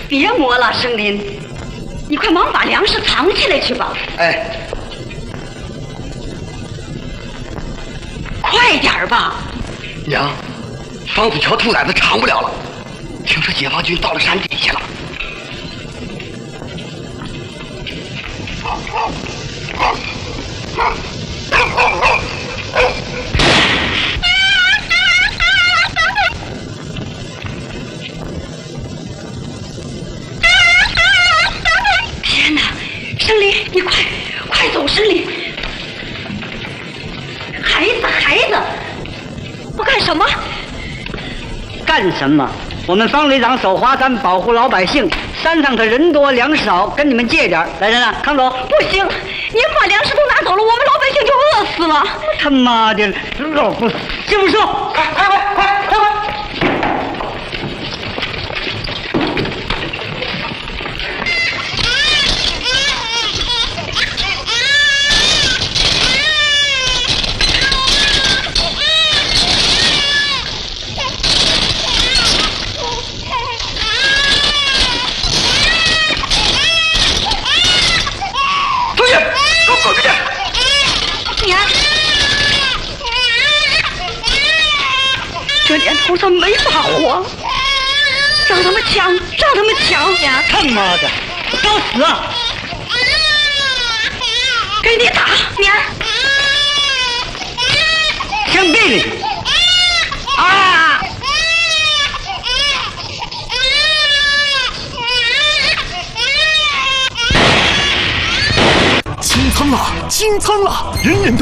别磨了，生林，你快忙把粮食藏起来去吧。 哎， 快点吧。 娘，房子桥兔崽子藏不了了，听说解放军到了山底下了。 天哪，生林，你快走，生林！孩子，不干什么？ 干什么？我们方旅长守华山，保护老百姓。山上的人多粮食少，跟你们借点。来人啊，康总！ 不行，您把粮食都拿走了，我们老百姓就饿死了。 他妈的，老不这么说，快！ 走出去！ 娘，这年头咱没法活，让他们抢！娘， 他妈的，找死啊！ 给你打，娘！ 枪毙你！啊！ 清仓了！人人都